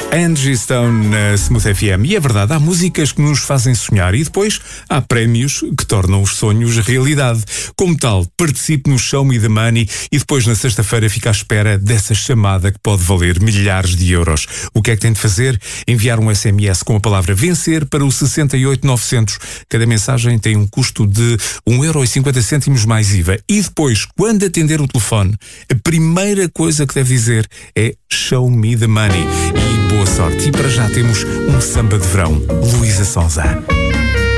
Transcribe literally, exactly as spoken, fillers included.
Angie Stone na Smooth F M. E é verdade, há músicas que nos fazem sonhar e depois há prémios que tornam os sonhos realidade. Como tal, participe no Show Me the Money e depois na sexta-feira fica à espera dessa chamada que pode valer milhares de euros. O que é que tem de fazer? Enviar um S M S com a palavra vencer para o sessenta e oito novecentos. Cada mensagem tem um custo de um euro e cinquenta cêntimos mais I V A. E depois, quando atender o telefone, a primeira coisa que deve dizer é Show Me the Money. E boa sorte. E para já temos um samba de verão. Luísa Sonza.